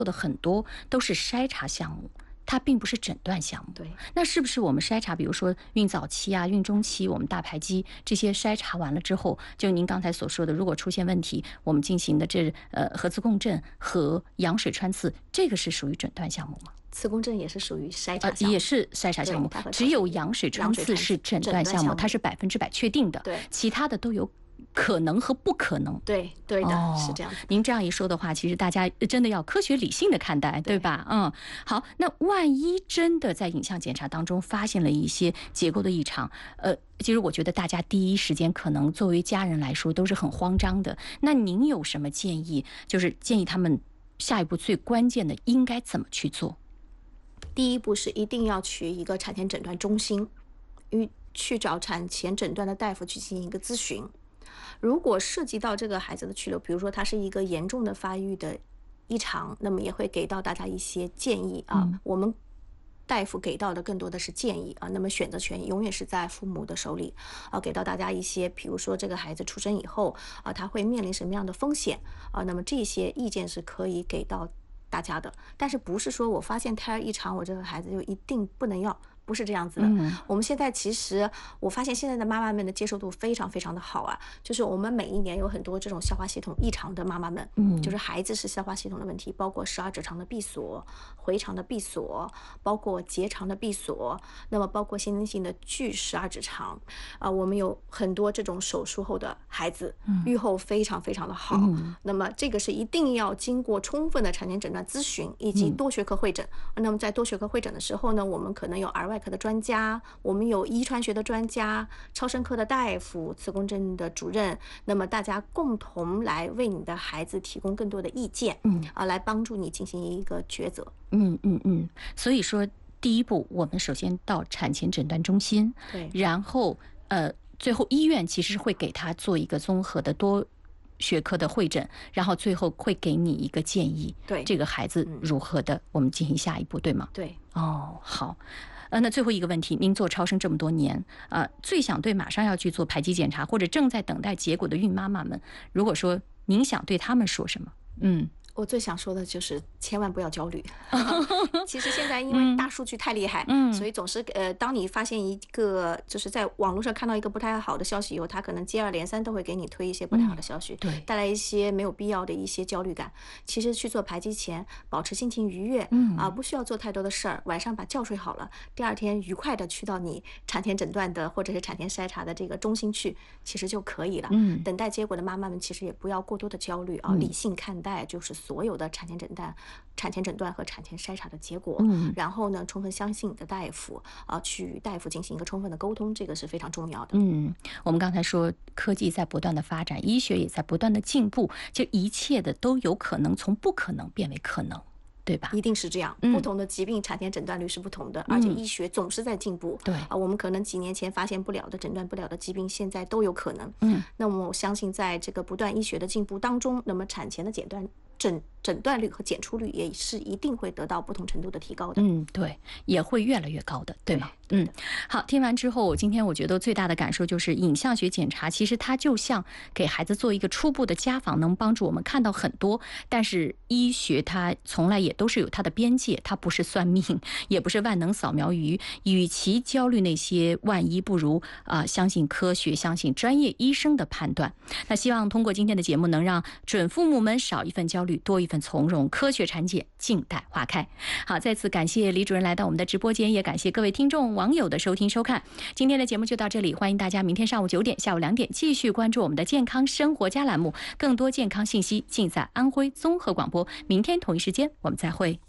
做的很多都是筛查项目。它并不是诊断项目， 对， 那是不是我们筛查，比如说孕早期啊、孕中期，我们大排畸这些筛查完了之后，就您刚才所说的，如果出现问题，我们进行的核磁共振和羊水穿刺，这个是属于诊断项目吗？ 磁共振也是属于筛查项目， 也是筛查项目，只有羊水穿刺是诊断项目，它是100%确定的， 对， 其他的都有可能和不可能。 对的，是这样。 您这样一说的话，其实大家真的要科学理性的看待，对吧？好，那万一真的在影像检查当中发现了一些结构的异常，其实我觉得大家第一时间可能作为家人来说都是很慌张的。那您有什么建议？就是建议他们下一步最关键的应该怎么去做？ 第一步是一定要去一个产前诊断中心，去找产前诊断的大夫去进行一个咨询。如果涉及到这个孩子的去留，比如说他是一个严重的发育的异常，那么也会给到大家一些建议啊。我们大夫给到的更多的是建议啊，那么选择权永远是在父母的手里啊，给到大家一些，比如说这个孩子出生以后啊，他会面临什么样的风险啊，那么这些意见是可以给到大家的，但是不是说我发现胎儿异常，我这个孩子就一定不能要。不是这样子的。我们现在其实我发现现在的妈妈们的接受度非常非常的好啊，就是我们每一年有很多这种消化系统异常的妈妈们，就是孩子是消化系统的问题，包括12指肠的闭锁、回肠的闭锁，包括结肠的闭锁，那么包括先天性的巨12指肠我们有很多这种手术后的孩子，预后非常非常的好。那么这个是一定要经过充分的产前诊断咨询以及多学科会诊。那么在多学科会诊的时候呢，我们可能有儿外科的专家，我们有遗传学的专家、超声科的大夫、磁共振的主任，那么大家共同来为你的孩子提供更多的意见，来帮助你进行一个抉择。 所以说第一步，我们首先到产前诊断中心， 对， 然后最后医院其实会给他做一个综合的多学科的会诊，然后最后会给你一个建议， 对这个孩子如何的，我们进行下一步，对吗？ 对。 好。那最后一个问题，您做超声这么多年，最想对马上要去做排畸检查或者正在等待结果的孕妈妈们，如果说您想对他们说什么？ 我最想说的就是千万不要焦虑。其实现在因为大数据太厉害，所以总是当你发现一个就是在网络上看到一个不太好的消息以后，他可能接二连三都会给你推一些不太好的消息， 对， 带来一些没有必要的一些焦虑感。其实去做排畸前，保持心情愉悦，不需要做太多的事儿，晚上把觉睡好了，第二天愉快的去到你产前诊断的或者是产前筛查的这个中心去，其实就可以了。等待结果的妈妈们其实也不要过多的焦虑啊，理性看待就是所有的产前诊断和产前筛查的结果，然后呢，充分相信你的大夫去与大夫进行一个充分的沟通，这个是非常重要的。 我们刚才说科技在不断的发展，医学也在不断的进步，就一切的都有可能从不可能变为可能，对吧？ 一定是这样，不同的疾病产前诊断率是不同的，而且医学总是在进步。 对我们可能几年前发现不了的、诊断不了的疾病，现在都有可能。那么我相信，在这个不断医学的进步当中，那么产前的诊断率和检出率也是一定会得到不同程度的提高的。 对，也会越来越高的，对吗？好，听完之后，今天我觉得最大的感受就是影像学检查其实它就像给孩子做一个初步的家访，能帮助我们看到很多，但是医学它从来也都是有它的边界，它不是算命，也不是万能扫描仪，与其焦虑那些万一，不如相信科学，相信专业医生的判断。那希望通过今天的节目能让准父母们少一份焦虑，多一份从容，科学产检静待花开。好，再次感谢李主任来到我们的直播间，也感谢各位听众网友的收听收看。今天的节目就到这里，欢迎大家明天上午9点、下午2点继续关注我们的健康生活家栏目，更多健康信息尽在安徽综合广播。明天同一时间我们再会。